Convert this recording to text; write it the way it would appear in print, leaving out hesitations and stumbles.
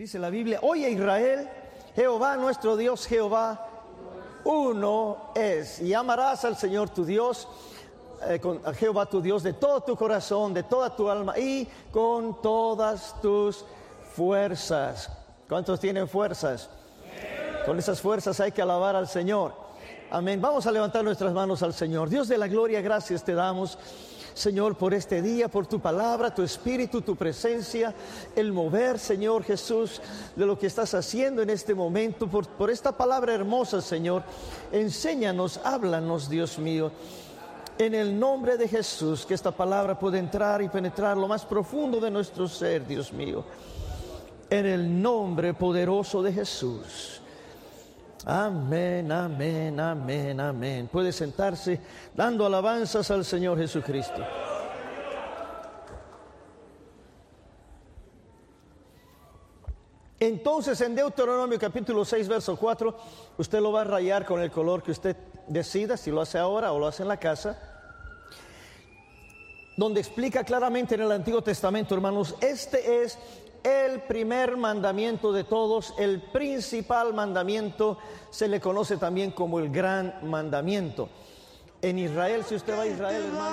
Dice la Biblia: oye Israel, Jehová nuestro Dios, Jehová uno es. Y amarás al Señor tu Dios, a Jehová tu Dios, de todo tu corazón, de toda tu alma y con todas tus fuerzas. ¿Cuántos tienen fuerzas? Con esas fuerzas hay que alabar al Señor. Amén. Vamos a levantar nuestras manos al Señor. Dios de la gloria, gracias te damos, Señor, por este día, por tu palabra, tu espíritu, tu presencia, el mover, Señor Jesús, de lo que estás haciendo en este momento, por esta palabra hermosa, Señor. Enséñanos, háblanos, Dios mío, en el nombre de Jesús, que esta palabra pueda entrar y penetrar lo más profundo de nuestro ser, Dios mío, en el nombre poderoso de Jesús. Amén, amén, amén, amén. Puede sentarse dando alabanzas al Señor Jesucristo. Entonces, en Deuteronomio capítulo 6, verso 4, usted lo va a rayar con el color que usted decida, si lo hace ahora o lo hace en la casa, donde explica claramente en el Antiguo Testamento, hermanos, este es el primer mandamiento de todos, el principal mandamiento, se le conoce también como el gran mandamiento. En Israel, si usted va a Israel, hermano,